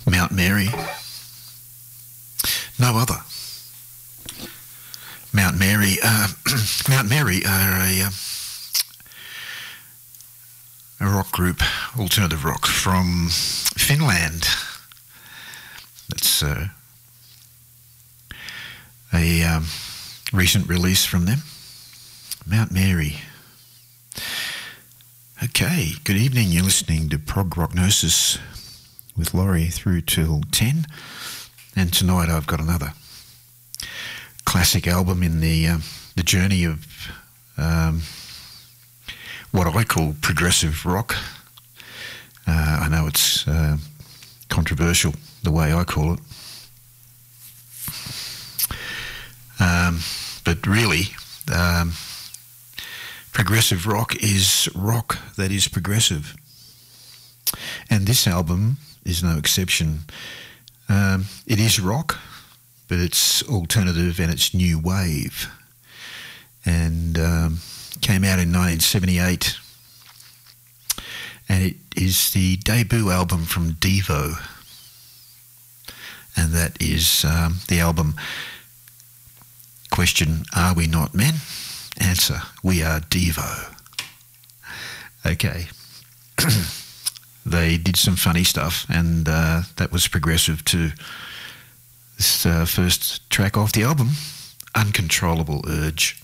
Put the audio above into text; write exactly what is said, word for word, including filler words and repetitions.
Mount Mary. No other. Mount Mary. Uh, Mount Mary are a, uh, a rock group, alternative rock from Finland. That's uh, a um, recent release from them. Mount Mary. Okay, good evening. You're listening to Prog Rocknosis with Laurie through till ten. And tonight I've got another classic album in the uh, the journey of um, what I call progressive rock. Uh, I know it's uh, controversial the way I call it. Um, but really, um, progressive rock is rock that is progressive. And this album is no exception. Um, it is rock, but it's alternative and it's new wave. And um, came out in nineteen seventy-eight. And it is the debut album from Devo. And that is um, the album. Question, are we not men? Answer, we are Devo. Okay. They did some funny stuff, and uh, that was progressive too. This uh, first track off the album, Uncontrollable Urge.